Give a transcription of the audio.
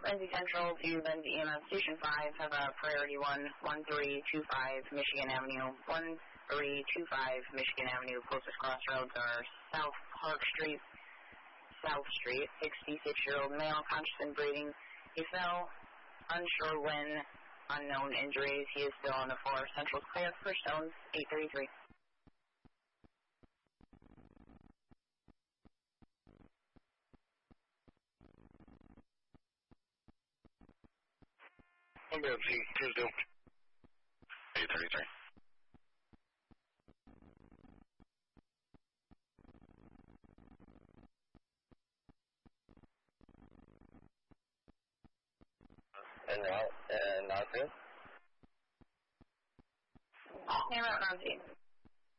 Lindsay Central to Lindsay EMS Station 5, have a priority 1325 Michigan Avenue. 1325 Michigan Avenue. Closest crossroads are South Park Street, South Street. 66-year-old male, conscious and breathing. He fell, unsure when, unknown injuries. He is still on the floor. Central clear for Stones, 833. I'm good, Z. Please do. 833. En route, Nazi? En route, Nazi.